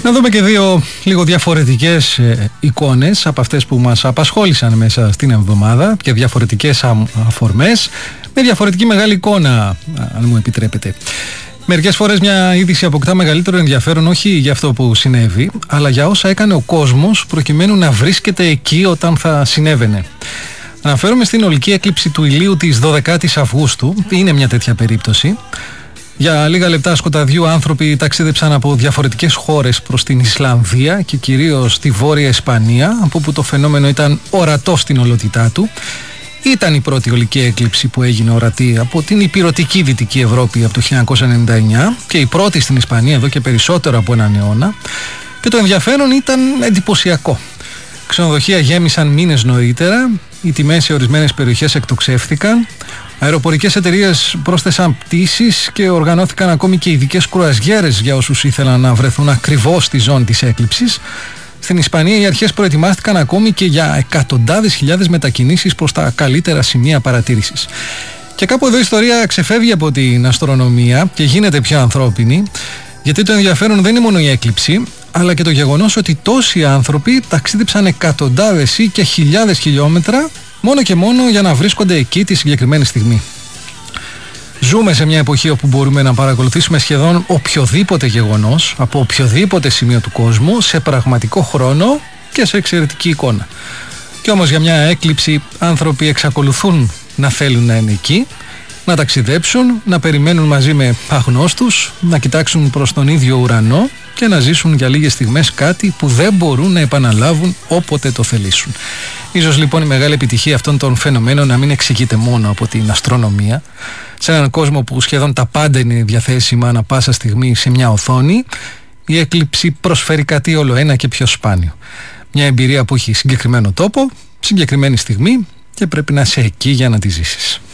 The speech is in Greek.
Να δούμε και δύο λίγο διαφορετικές εικόνες από αυτές που μας απασχόλησαν μέσα στην εβδομάδα και διαφορετικές αφορμές με διαφορετική μεγάλη εικόνα, αν μου επιτρέπετε. Μερικές φορές μια είδηση αποκτά μεγαλύτερο ενδιαφέρον όχι για αυτό που συνέβη, αλλά για όσα έκανε ο κόσμος προκειμένου να βρίσκεται εκεί όταν θα συνέβαινε. Αναφέρομαι στην ολική έκλειψη του ηλίου της 12ης Αυγούστου, είναι μια τέτοια περίπτωση. Για λίγα λεπτά σκοταδιού άνθρωποι ταξίδεψαν από διαφορετικές χώρες προς την Ισλανδία και κυρίως τη Βόρεια Ισπανία, από όπου το φαινόμενο ήταν ορατό στην ολότητά του. Ήταν η πρώτη ολική έκλειψη που έγινε ορατή από την ηπειρωτική Δυτική Ευρώπη από το 1999 και η πρώτη στην Ισπανία εδώ και περισσότερο από έναν αιώνα, και το ενδιαφέρον ήταν εντυπωσιακό. Ξενοδοχεία γέμισαν μήνες νωρίτερα, οι τιμές σε ορισμένες περιοχές εκτοξεύθηκαν, αεροπορικές εταιρείες πρόσθεσαν πτήσεις και οργανώθηκαν ακόμη και ειδικές κρουαζιέρες για όσους ήθελαν να βρεθούν ακριβώς στη ζώνη της έκλειψης. Στην Ισπανία οι αρχές προετοιμάστηκαν ακόμη και για εκατοντάδες χιλιάδες μετακινήσεις προς τα καλύτερα σημεία παρατήρησης. Και κάπου εδώ η ιστορία ξεφεύγει από την αστρονομία και γίνεται πιο ανθρώπινη, γιατί το ενδιαφέρον δεν είναι μόνο η έκλειψη, αλλά και το γεγονός ότι τόσοι άνθρωποι ταξίδεψαν εκατοντάδες ή και χιλιάδες χιλιόμετρα μόνο και μόνο για να βρίσκονται εκεί τη συγκεκριμένη στιγμή. Ζούμε σε μια εποχή όπου μπορούμε να παρακολουθήσουμε σχεδόν οποιοδήποτε γεγονός από οποιοδήποτε σημείο του κόσμου σε πραγματικό χρόνο και σε εξαιρετική εικόνα. Κι όμως για μια έκλειψη άνθρωποι εξακολουθούν να θέλουν να είναι εκεί, να ταξιδέψουν, να περιμένουν μαζί με αγνώστους, να κοιτάξουν προς τον ίδιο ουρανό και να ζήσουν για λίγες στιγμές κάτι που δεν μπορούν να επαναλάβουν όποτε το θελήσουν. Ίσως λοιπόν η μεγάλη επιτυχία αυτών των φαινομένων να μην εξηγείται μόνο από την αστρονομία. Σε έναν κόσμο που σχεδόν τα πάντα είναι διαθέσιμα ανά πάσα στιγμή σε μια οθόνη, η έκλειψη προσφέρει κάτι όλο ένα και πιο σπάνιο. Μια εμπειρία που έχει συγκεκριμένο τόπο, συγκεκριμένη στιγμή και πρέπει να είσαι εκεί για να τη ζήσεις.